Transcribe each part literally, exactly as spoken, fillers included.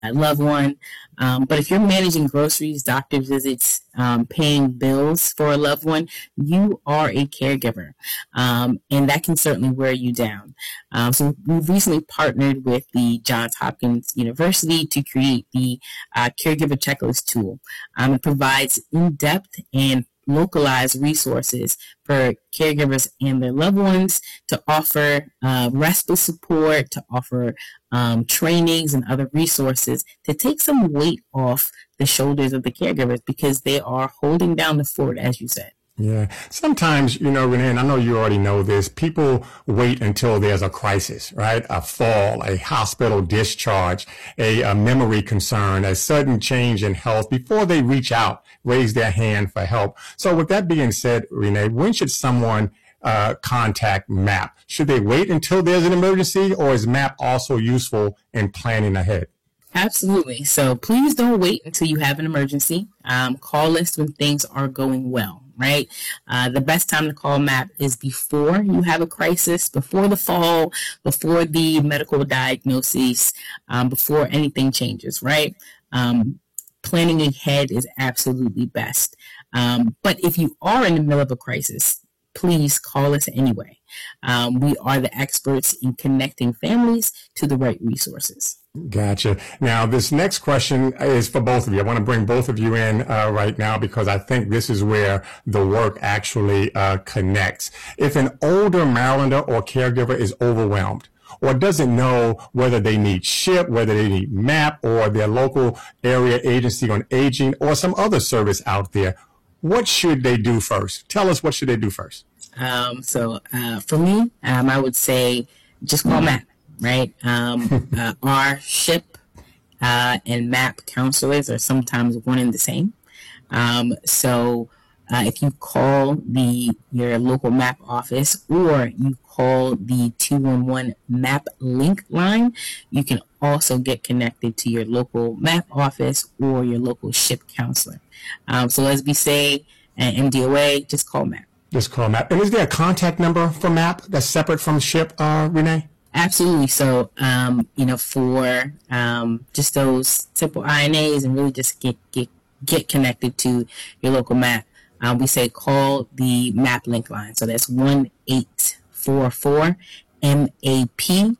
loved one. Um, but if you're managing groceries, doctor visits, um, paying bills for a loved one, you are a caregiver. Um, and that can certainly wear you down. Um, so we've recently partnered with the Johns Hopkins University to create the uh, Caregiver Checklist tool. Um, it provides in-depth and localized resources for caregivers and their loved ones to offer uh, respite support, to offer um, trainings and other resources to take some weight off the shoulders of the caregivers because they are holding down the fort, as you said. Yeah. Sometimes, you know, Renee, and I know you already know this, people wait until there's a crisis, right? A fall, a hospital discharge, a, a memory concern, a sudden change in health before they reach out, raise their hand for help. So with that being said, Renee, when should someone uh, contact MAP? Should they wait until there's an emergency, or is MAP also useful in planning ahead? Absolutely. So please don't wait until you have an emergency. Um, call us when things are going well, right? Uh, the best time to call MAP is before you have a crisis, before the fall, before the medical diagnosis, um, before anything changes, right? Um, planning ahead is absolutely best. Um, but if you are in the middle of a crisis, please call us anyway. Um, we are the experts in connecting families to the right resources. Gotcha. Now, this next question is for both of you. I want to bring both of you in uh, right now because I think this is where the work actually uh, connects. If an older Marylander or caregiver is overwhelmed or doesn't know whether they need SHIP, whether they need MAP or their local area agency on aging or some other service out there, what should they do first? Tell us, what should they do first? Um, so uh, for me, um, I would say just call MAP. Right. Um, uh, our SHIP uh, and MAP counselors are sometimes one and the same. Um, so uh, if you call the your local MAP office or you call the two one one MAP link line, you can also get connected to your local MAP office or your local SHIP counselor. Um, so as we say at M D O A, just call MAP. Just call MAP. And is there a contact number for MAP that's separate from SHIP, uh, Renee? Absolutely. So, um, you know, for um, just those simple I N As and really just get get get connected to your local MAP, um, we say call the MAP link line. So that's one eight four four M A P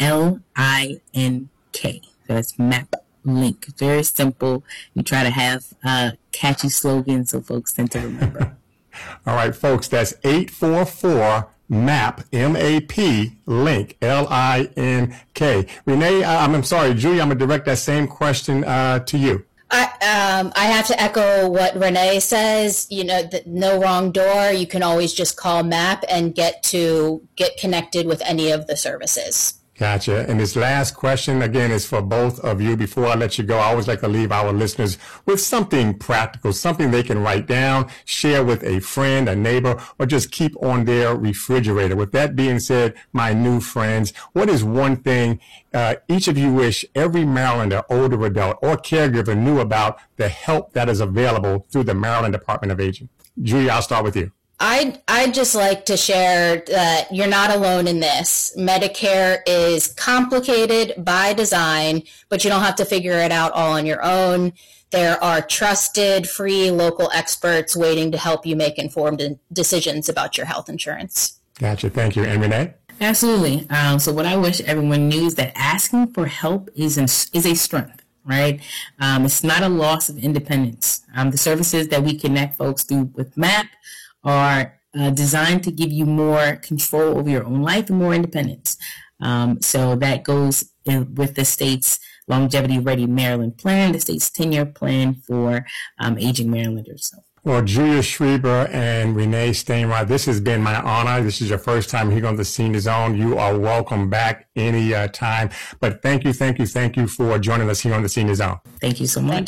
L I N K. So that's MAP link. Very simple. We try to have uh, catchy slogans so folks tend to remember. All right, folks, that's eight four four MAP, M A P, link, L I N K. Renee, I'm, I'm sorry, Julia, I'm going to direct that same question uh, to you. I um, I have to echo what Renee says. You know, the, no wrong door. You can always just call MAP and get to get connected with any of the services. Gotcha. And this last question, again, is for both of you. Before I let you go, I always like to leave our listeners with something practical, something they can write down, share with a friend, a neighbor, or just keep on their refrigerator. With that being said, my new friends, what is one thing uh, each of you wish every Marylander, older adult, or caregiver knew about the help that is available through the Maryland Department of Aging? Julia, I'll start with you. I'd, I'd just like to share that you're not alone in this. Medicare is complicated by design, but you don't have to figure it out all on your own. There are trusted, free local experts waiting to help you make informed decisions about your health insurance. Gotcha. Thank you. And Renee? Absolutely. Um, so what I wish everyone knew is that asking for help is, an, is a strength. Right? Um, it's not a loss of independence. Um, the services that we connect folks through with MAP are uh, designed to give you more control over your own life and more independence. Um, so that goes in with the state's Longevity Ready Maryland plan, the state's ten-year plan for um, aging Marylanders. So. Well, Julia Schreiber and Renee Stainrod, this has been my honor. This is your first time here on the Senior Zone. You are welcome back any uh, time. But thank you, thank you, thank you for joining us here on the Senior Zone. Thank you so much. Thank you.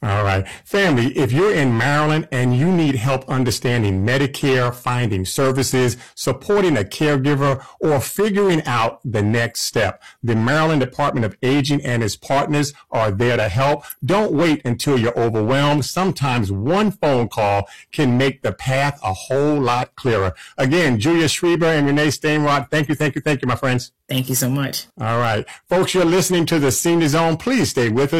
All right. Family, if you're in Maryland and you need help understanding Medicare, finding services, supporting a caregiver, or figuring out the next step, the Maryland Department of Aging and its partners are there to help. Don't wait until you're overwhelmed. Sometimes one phone call can make the path a whole lot clearer. Again, Julia Schreiber and Renee Steinrod, thank you, thank you, thank you, my friends. Thank you so much. All right. Folks, you're listening to the Senior Zone. Please stay with us.